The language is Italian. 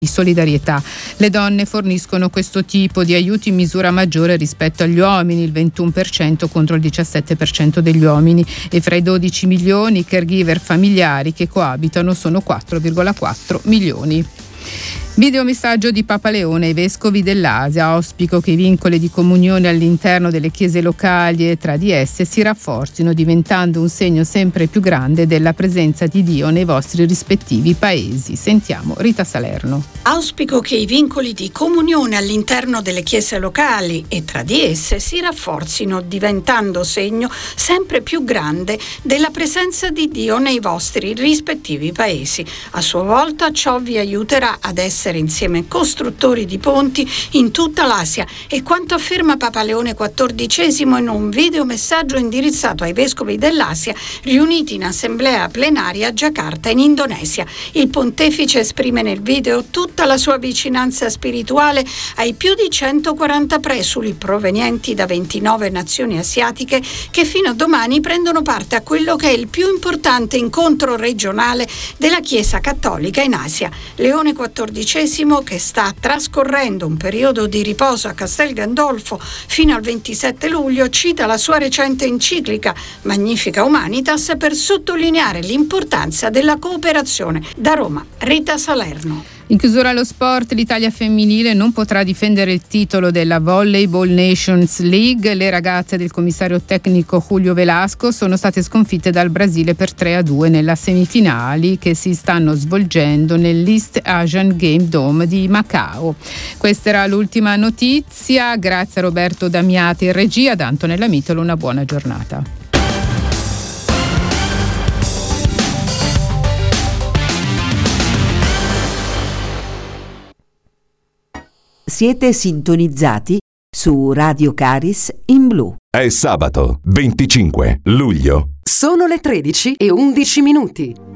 di solidarietà. Le donne forniscono questo tipo di aiuti in misura maggiore rispetto agli uomini, il 21% contro il 17% degli uomini, e fra i 12 milioni i caregiver familiari che coabitano sono 4,4 milioni. Videomessaggio di Papa Leone ai vescovi dell'Asia: auspico che i vincoli di comunione all'interno delle chiese locali e tra di esse si rafforzino, diventando un segno sempre più grande della presenza di Dio nei vostri rispettivi paesi. Sentiamo Rita Salerno. Auspico che i vincoli di comunione all'interno delle chiese locali e tra di esse si rafforzino, diventando segno sempre più grande della presenza di Dio nei vostri rispettivi paesi. A sua volta ciò vi aiuterà ad essere insieme costruttori di ponti in tutta l'Asia, e quanto afferma Papa Leone XIV in un videomessaggio indirizzato ai vescovi dell'Asia riuniti in assemblea plenaria a Giacarta in Indonesia. Il pontefice esprime nel video tutta la sua vicinanza spirituale ai più di 140 presuli provenienti da 29 nazioni asiatiche che fino a domani prendono parte a quello che è il più importante incontro regionale della Chiesa Cattolica in Asia. Leone XIV, che sta trascorrendo un periodo di riposo a Castel Gandolfo fino al 27 luglio, cita la sua recente enciclica Magnifica Humanitas per sottolineare l'importanza della cooperazione. Da Roma, Rita Salerno. In chiusura allo sport, l'Italia femminile non potrà difendere il titolo della Volleyball Nations League. Le ragazze del commissario tecnico Julio Velasco sono state sconfitte dal Brasile per 3-2 nella semifinali che si stanno svolgendo nell'East Asian Game Dome di Macao. Questa era l'ultima notizia. Grazie a Roberto Damiati in regia, da Antonella Mitolo, una buona giornata. Siete sintonizzati su Radio Caris in blu. È sabato 25 luglio. Sono le 13:11.